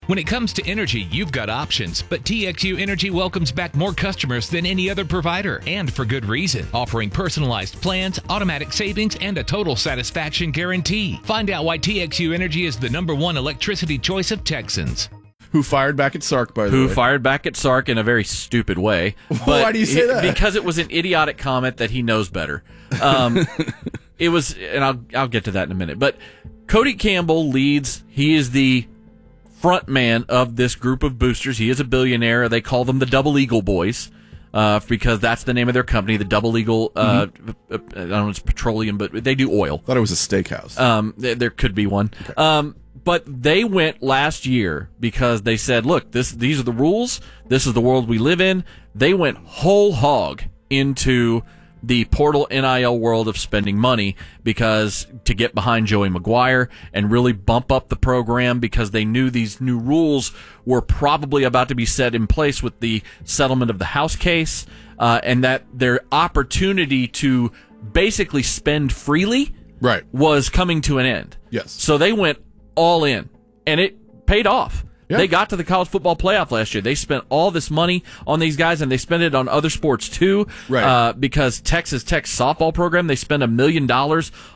When it comes to energy, you've got options, but TXU Energy welcomes back more customers than any other provider, and for good reason, offering personalized plans, automatic savings, and a total satisfaction guarantee. Find out why TXU Energy is the #1 electricity choice of Texans. Who fired back at Sark, by the way. Who fired back at Sark in a very stupid way. But why do you say that? Because it was an idiotic comment that he knows better. It was, and I'll get to that in a minute. But Cody Campbell leads. He is the front man of this group of boosters. He is a billionaire. They call them the Double Eagle Boys because that's the name of their company, the Double Eagle. I don't know, it's petroleum, but they do oil. Thought it was a steakhouse. There could be one. Okay. But they went last year because they said, look, these are the rules. This is the world we live in. They went whole hog into the portal NIL world of spending money because to get behind Joey Maguire and really bump up the program because they knew these new rules were probably about to be set in place with the settlement of the House case, and that their opportunity to basically spend freely was coming to an end. Yes. So they went all in, and it paid off. Yeah. They got to the college football playoff last year. They spent all this money on these guys, and they spent it on other sports too. Right. Because Texas Tech's softball program, they spent $1 million on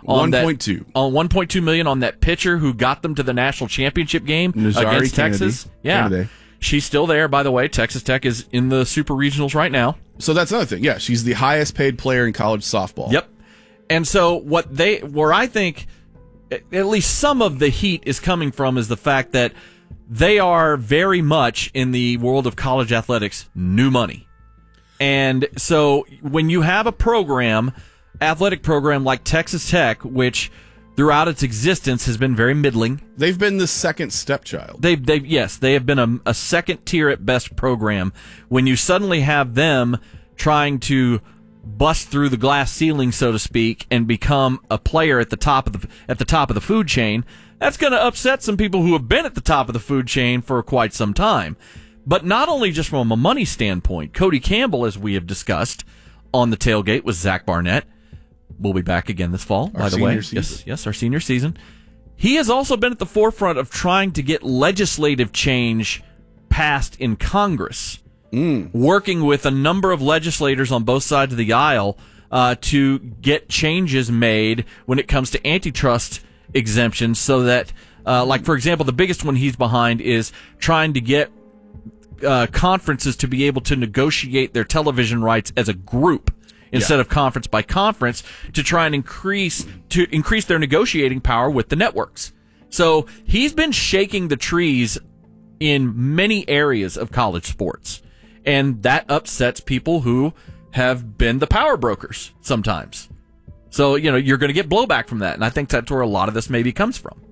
$1.2 million on that pitcher who got them to the national championship game against Texas. Yeah. She's still there, by the way. Texas Tech is in the super regionals right now. So that's another thing. Yeah, she's the highest paid player in college softball. Yep. And so where I think at least some of the heat is coming from is the fact that they are very much in the world of college athletics, new money. And so when you have a athletic program like Texas Tech, which throughout its existence has been very middling. They've been the second stepchild. They have been a second tier at best program. When you suddenly have them trying to bust through the glass ceiling, so to speak, and become a player at the top of the food chain, that's going to upset some people who have been at the top of the food chain for quite some time. But not only just from a money standpoint, Cody Campbell, as we have discussed on the tailgate with Zach Barnett, will be back again this fall, by the way. Yes, our senior season. He has also been at the forefront of trying to get legislative change passed in Congress, working with a number of legislators on both sides of the aisle to get changes made when it comes to antitrust exemptions so that, like, for example, the biggest one he's behind is trying to get conferences to be able to negotiate their television rights as a group instead of conference by conference to try and increase their negotiating power with the networks. So he's been shaking the trees in many areas of college sports, and that upsets people who have been the power brokers sometimes. So, you're going to get blowback from that, and I think that's where a lot of this maybe comes from.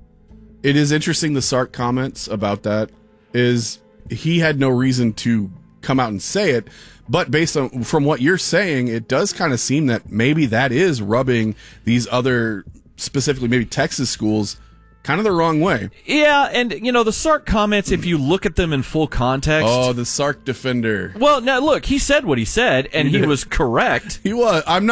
It is interesting, the Sark comments about that is he had no reason to come out and say it, but based on from what you're saying, it does kind of seem that maybe that is rubbing these other, specifically maybe Texas schools, kind of the wrong way. Yeah, and, the Sark comments, if you look at them in full context... Oh, the Sark defender. Well, now, look, he said what he said, and he was correct. He was. I'm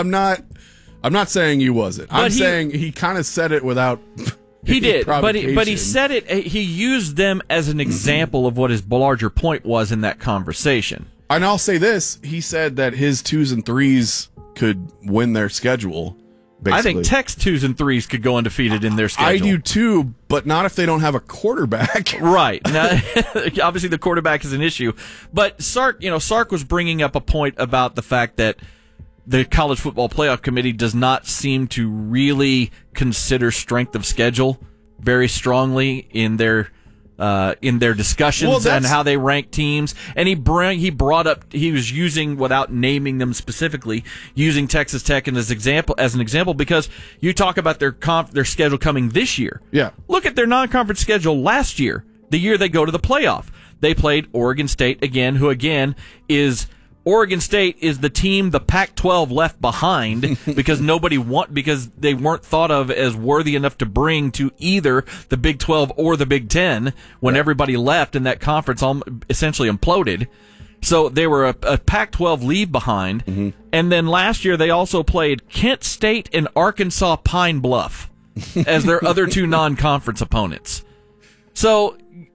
not saying he wasn't. I'm saying he kind of said it without... He did, but he said it. He used them as an example of what his larger point was in that conversation. And I'll say this: he said that his 2s and 3s could win their schedule. Basically. I think Tech's 2s and 3s could go undefeated in their schedule. I do too, but not if they don't have a quarterback. Right. Now, obviously, the quarterback is an issue, but Sark was bringing up a point about the fact that the College Football Playoff Committee does not seem to really consider strength of schedule very strongly in their discussions and how they rank teams. And he brought up, he was using, without naming them specifically, using Texas Tech as an example because you talk about their schedule coming this year. Yeah. Look at their non-conference schedule last year, the year they go to the playoff. They played Oregon State again, who again is... Oregon State is the team the Pac-12 left behind because because they weren't thought of as worthy enough to bring to either the Big 12 or the Big 10 when everybody left and that conference essentially imploded. So they were a Pac-12 leave behind. Mm-hmm. And then last year they also played Kent State and Arkansas Pine Bluff as their other two non-conference opponents. So